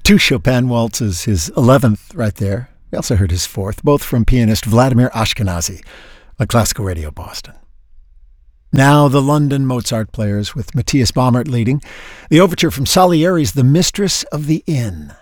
Two Chopin waltzes, his 11th right there. We also heard his 4th, both from pianist Vladimir Ashkenazy on Classical Radio Boston. Now the London Mozart players with Matthias Baumert leading. The overture from Salieri's The Mistress of the Inn.